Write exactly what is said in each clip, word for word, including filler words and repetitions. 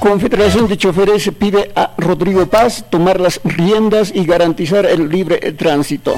Confederación de Choferes pide a Rodrigo Paz tomar las riendas y garantizar el libre tránsito.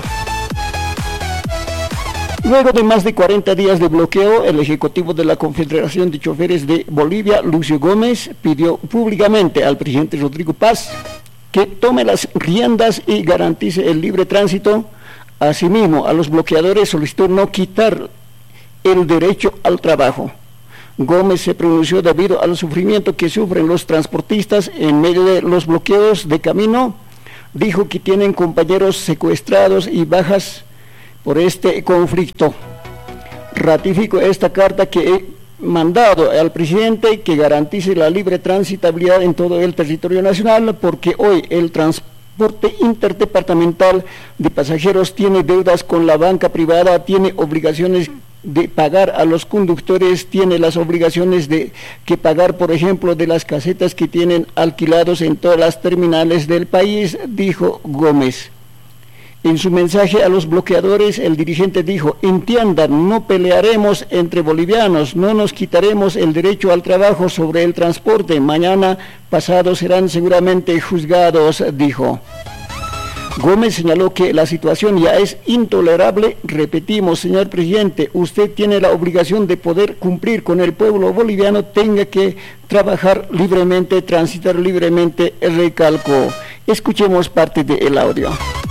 Luego de más de cuarenta días de bloqueo, el ejecutivo de la Confederación de Choferes de Bolivia, Lucio Gómez, pidió públicamente al presidente Rodrigo Paz que tome las riendas y garantice el libre tránsito. Asimismo, a los bloqueadores solicitó no quitar el derecho al trabajo. Gómez se pronunció debido al sufrimiento que sufren los transportistas en medio de los bloqueos de camino. Dijo que tienen compañeros secuestrados y bajas por este conflicto. Ratifico esta carta que he mandado al presidente que garantice la libre transitabilidad en todo el territorio nacional, porque hoy el transporte interdepartamental de pasajeros tiene deudas con la banca privada, tiene obligaciones de pagar a los conductores, tiene las obligaciones de que pagar, por ejemplo, de las casetas que tienen alquilados en todas las terminales del país, dijo Gómez. En su mensaje a los bloqueadores, el dirigente dijo: entiendan, no pelearemos entre bolivianos, no nos quitaremos el derecho al trabajo sobre el transporte, mañana pasado serán seguramente juzgados, dijo. Gómez señaló que la situación ya es intolerable. Repetimos, señor presidente, usted tiene la obligación de poder cumplir con el pueblo boliviano, tenga que trabajar libremente, transitar libremente, recalcó. Escuchemos parte del audio.